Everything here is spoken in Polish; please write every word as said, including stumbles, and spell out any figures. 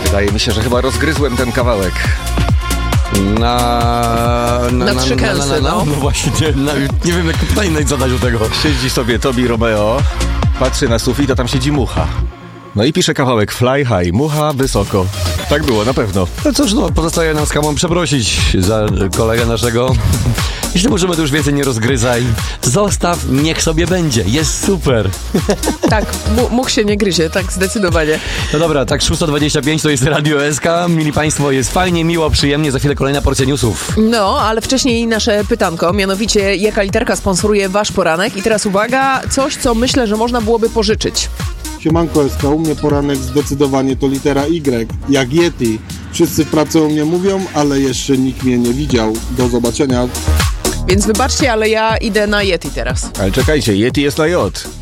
Wydaje mi się, że chyba rozgryzłem ten kawałek. Na... Na, na trzy kęsy, no. No właśnie, nie, na, nie wiem, jak pytanie zadać do tego. Siedzi sobie Tobi Romeo, patrzy na sufit, a tam siedzi mucha. No i pisze kawałek Fly High, mucha wysoko. Tak było, na pewno. No cóż, no, pozostaje nam z Kamą przeprosić za kolegę naszego. Jeśli możemy, to już więcej nie rozgryzaj. Zostaw, niech sobie będzie. Jest super. Tak, much się nie gryzie, tak zdecydowanie. No dobra, tak szósta dwadzieścia pięć to jest Radio S K. Mili Państwo, jest fajnie, miło, przyjemnie. Za chwilę kolejna porcja newsów. No, ale wcześniej nasze pytanko, mianowicie jaka literka sponsoruje wasz poranek? I teraz uwaga, coś, co myślę, że można byłoby pożyczyć. Siemanko S K, u mnie poranek zdecydowanie to litera Y, jak Yeti. Wszyscy w pracy o mnie mówią, ale jeszcze nikt mnie nie widział. Do zobaczenia. Więc wybaczcie, ale ja idę na Yeti teraz. Ale czekajcie, Yeti jest na J.